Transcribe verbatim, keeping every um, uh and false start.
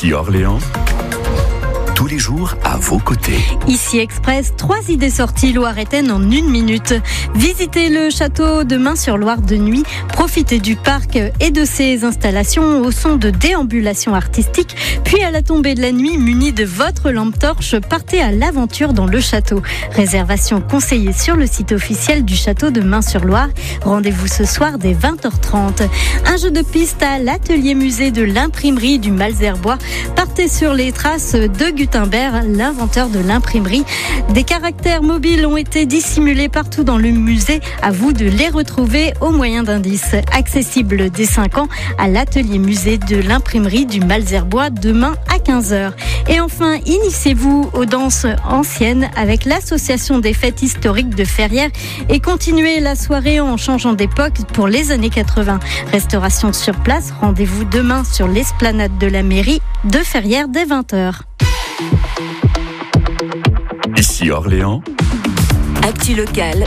Ici Orléans, tous les jours à vos côtés. Ici Express, trois idées sorties loiretaines en une minute. Visitez le château de Mains-sur-Loire de nuit, profitez du parc et de ses installations au son de déambulations artistiques, puis à la tombée de la nuit, muni de votre lampe torche, partez à l'aventure dans le château. Réservation conseillée sur le site officiel du château de Mains-sur-Loire. Rendez-vous ce soir dès vingt heures trente. Un jeu de piste à l'atelier musée de l'imprimerie du Malzerbois. Partez sur les traces de Gutenberg, l'inventeur de l'imprimerie. Des caractères mobiles ont été dissimulés partout dans le musée. À vous de les retrouver au moyen d'indices. Accessible dès cinq ans à l'atelier musée de l'imprimerie du Malzerbois demain à quinze heures. Et enfin, initiez-vous aux danses anciennes avec l'association des fêtes historiques de Ferrières et continuez la soirée en changeant d'époque pour les années quatre-vingts. Restauration sur place, rendez-vous demain sur l'esplanade de la mairie de Ferrières dès vingt heures. Ici Orléans, Actu local